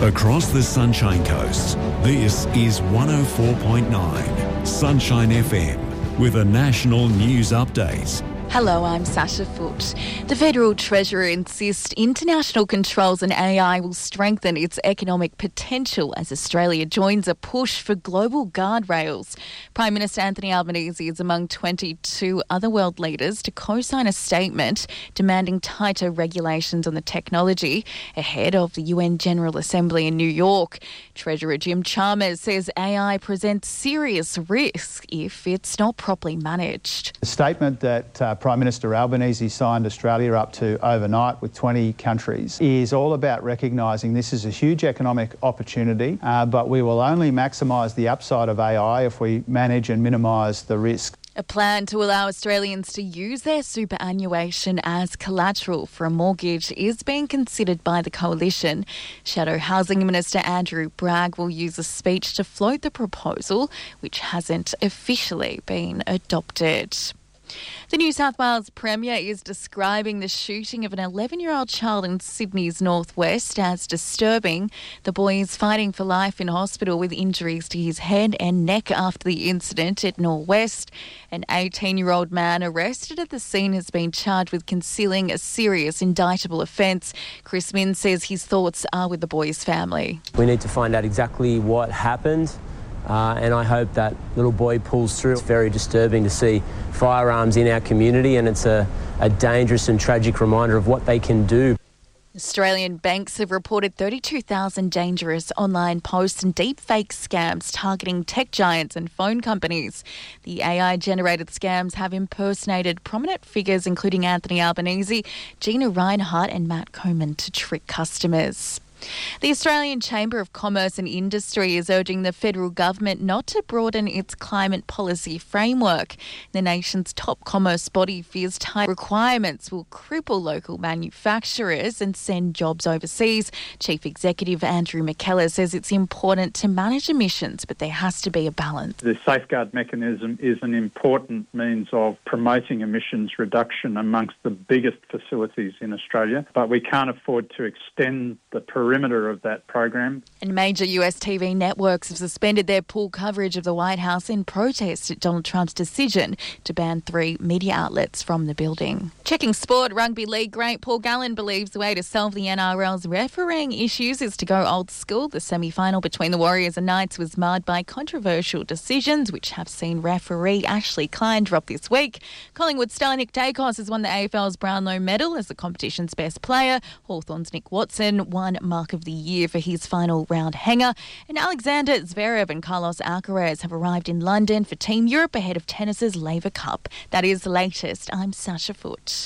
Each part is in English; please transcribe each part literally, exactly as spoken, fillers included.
Across the Sunshine Coast, this is one oh four point nine Sunshine F M with a national news update. Hello, I'm Sasha Foote. The Federal Treasurer insists international controls on A I will strengthen its economic potential as Australia joins a push for global guardrails. Prime Minister Anthony Albanese is among twenty-two other world leaders to co-sign a statement demanding tighter regulations on the technology ahead of the U N General Assembly in New York. Treasurer Jim Chalmers says A I presents serious risk if it's not properly managed. The statement that uh, Prime Minister Albanese signed Australia up to overnight with twenty countries is all about recognising this is a huge economic opportunity, uh, but we will only maximise the upside of A I if we manage and minimise the risk. A plan to allow Australians to use their superannuation as collateral for a mortgage is being considered by the Coalition. Shadow Housing Minister Andrew Bragg will use a speech to float the proposal, which hasn't officially been adopted. The New South Wales Premier is describing the shooting of an eleven-year-old child in Sydney's northwest as disturbing. The boy is fighting for life in hospital with injuries to his head and neck after the incident at Norwest. An eighteen-year-old man arrested at the scene has been charged with concealing a serious indictable offence. Chris Minns says his thoughts are with the boy's family. We need to find out exactly what happened. Uh, and I hope that little boy pulls through. It's very disturbing to see firearms in our community, and it's a, a dangerous and tragic reminder of what they can do. Australian banks have reported thirty-two thousand dangerous online posts and deepfake scams targeting tech giants and phone companies. The A I-generated scams have impersonated prominent figures including Anthony Albanese, Gina Rinehart and Matt Coman to trick customers. The Australian Chamber of Commerce and Industry is urging the federal government not to broaden its climate policy framework. The nation's top commerce body fears tight requirements will cripple local manufacturers and send jobs overseas. Chief Executive Andrew McKellar says it's important to manage emissions, but there has to be a balance. The safeguard mechanism is an important means of promoting emissions reduction amongst the biggest facilities in Australia, but we can't afford to extend the perimeter of that program. And major U S T V networks have suspended their pool coverage of the White House in protest at Donald Trump's decision to ban three media outlets from the building. Checking sport, rugby league great Paul Gallen believes the way to solve the N R L's refereeing issues is to go old school. The semi-final between the Warriors and Knights was marred by controversial decisions, which have seen referee Ashley Klein drop this week. Collingwood star Nick Dacos has won the A F L's Brownlow medal as the competition's best player. Hawthorn's Nick Watson won Mark of the Year for his final round hanger. And Alexander Zverev and Carlos Alcaraz have arrived in London for Team Europe ahead of tennis's Laver Cup. That is the latest. I'm Sasha Foote.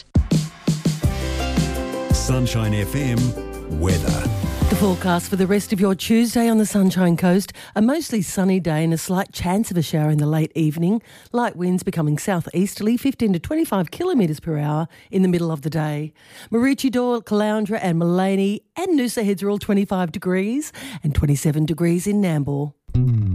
Sunshine F M weather. The forecast for the rest of your Tuesday on the Sunshine Coast, a mostly sunny day and a slight chance of a shower in the late evening. Light winds becoming southeasterly, fifteen to twenty-five kilometres per hour in the middle of the day. Maroochydore, Caloundra and Mullaney and Noosa Heads are all twenty-five degrees and twenty-seven degrees in Nambour.